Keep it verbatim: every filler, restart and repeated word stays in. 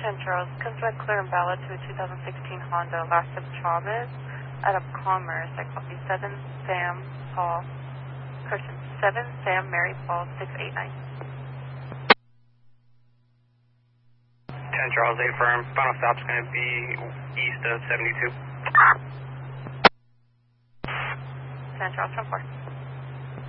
ten Charles, comes back clear and valid to a two thousand sixteen Honda, last of Chavez, out of Commerce. I copy seven Sam Paul, correction, seven Sam Mary Paul, six eight nine. ten Charles, eight firm, final stop's going to be east of seventy-two. ten Charles, from four.